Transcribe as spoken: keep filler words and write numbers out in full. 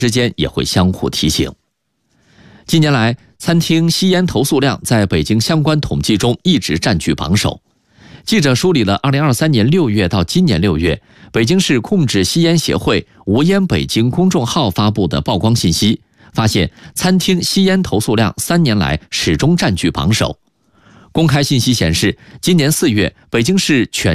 之间也会相互提醒。近年来，餐厅吸烟投诉量在北京相关统计中一直占据榜首。记者梳理了二零二三年六月到今年六月，北京市控制吸烟协会“无烟北京”公众号发布的曝光信息，发现餐厅吸烟投诉量三年来始终占据榜首。公开信息显示，今年四月，北京市全